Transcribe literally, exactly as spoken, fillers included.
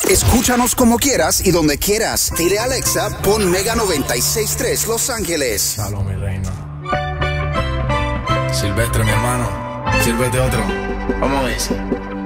Escúchanos como quieras y donde quieras. Dile a Alexa, pon Mega noventa y seis punto tres Los Ángeles. Salud, mi reina. Silvestre, mi hermano. Sírvete otro. Vamos a ver.